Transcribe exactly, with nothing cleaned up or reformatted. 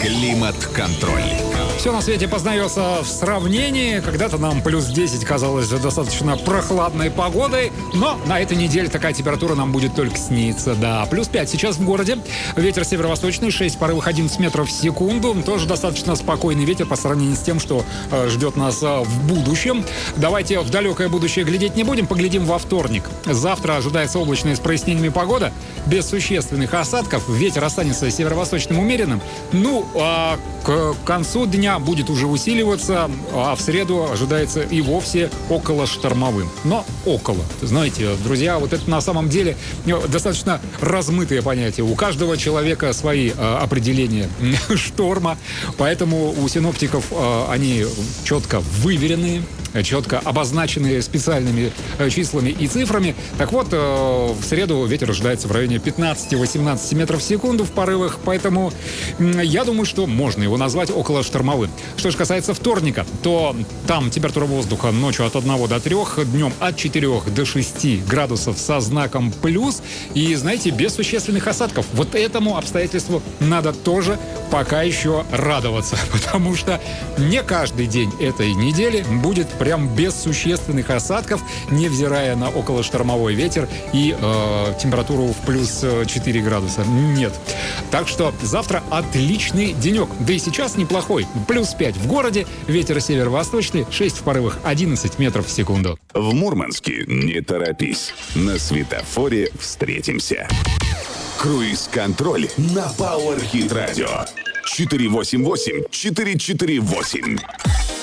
Климат-контроль. Все на свете познается в сравнении. Когда-то нам плюс десять казалось достаточно прохладной погодой, но на этой неделе такая температура нам будет только сниться. Да, плюс пять сейчас в городе. Ветер северо-восточный, шесть порывов одиннадцать метров в секунду. Тоже достаточно спокойный ветер по сравнению с тем, что э, ждет нас э, в будущем. Давайте в далекое будущее глядеть не будем, поглядим во вторник. Завтра ожидается облачная с прояснениями погода, без существенных осадков. Ветер останется северо-восточным умеренным. Ну, а к концу дня будет уже усиливаться, а в среду ожидается и вовсе около штормовым. Но около. Знаете, друзья, вот это на самом деле достаточно размытые понятия. У каждого человека свои э, определения шторма, поэтому у синоптиков э, они четко выверенные, четко обозначенные специальными э, числами и цифрами. Так вот, э, в среду ветер ожидается в районе пятнадцать-восемнадцать метров в секунду в порывах, поэтому э, я думаю, что можно его назвать около штормовым. Что же касается вторника, то там температура воздуха ночью от одного до трёх, днем от четырёх до шести градусов со знаком плюс. И, знаете, без существенных осадков. Вот этому обстоятельству надо тоже пока еще радоваться, потому что не каждый день этой недели будет прям без существенных осадков, невзирая на околоштормовой ветер и э, температуру в плюс четыре градуса. Нет. Так что завтра отличный денек. Да и сейчас неплохой. Плюс пять в городе, ветер северо-восточный, шесть в порывах, одиннадцать метров в секунду. В Мурманске не торопись. На светофоре встретимся. Круиз-контроль на Power Hit Radio. четыре восемь восемь четыре четыре восемь.